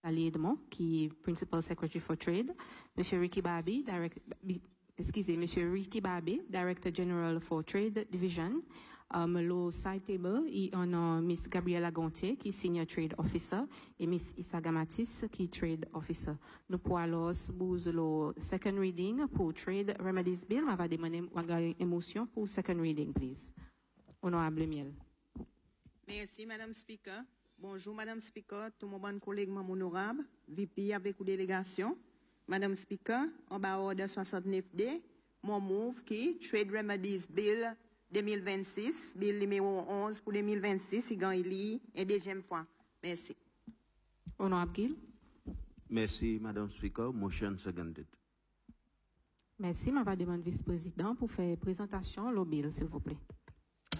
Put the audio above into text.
Ali Edmond, qui est Principal Secretary for Trade, Monsieur Ricky Babi, Monsieur Ricky Babi, Director General for Trade Division. Le side table, on a Miss Gabriela Gontier, qui est Senior Trade Officer, et Miss Issa Gamatis, qui est Trade Officer. Nous pouvons alors le second reading pour Trade Remedies Bill. On va demander une émotion pour second reading, please. Honorable Miel. Merci, Madame Speaker. Bonjour, Madame Speaker, tout mon bon collègue, mon honorable, VP avec ou délégation. Madame Speaker, en bas ordre 69D, mon move qui, Trade Remedies Bill 2026, bill numéro 11 pour 2026, il y a une deuxième fois. Merci. Honorable Gil. Merci, Madame Speaker. Motion seconded. Merci, ma va demander vice-président pour faire présentation au bill, s'il vous plaît.